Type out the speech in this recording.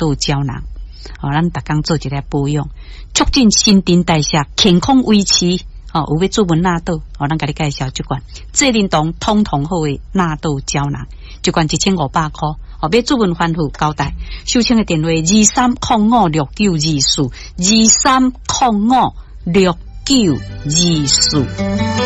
豆胶囊。咱逐工做一个保养，促进新陈代谢，健康维持。有要注文纳豆，咱甲你介绍这款，这联动通通好的纳豆胶囊，这款1500块。要注文反复交代，收听的电话23056924，23056924。